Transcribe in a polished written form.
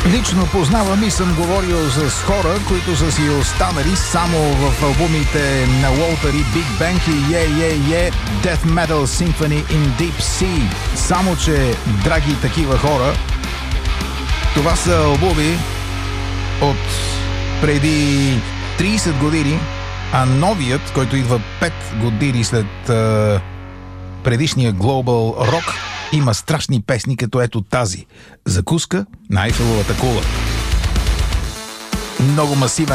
Лично познавам и съм говорил с хора, които са си останали само в албумите на Walter и Big Bang и Yeah, Death Metal Symphony in Deep Sea. Само че, драги такива хора, това са албуми от преди 30 години, а новият, който идва 5 години след предишния Global Rock, има страшни песни, като ето тази. Закуска на Айфеловата кула. Много масивен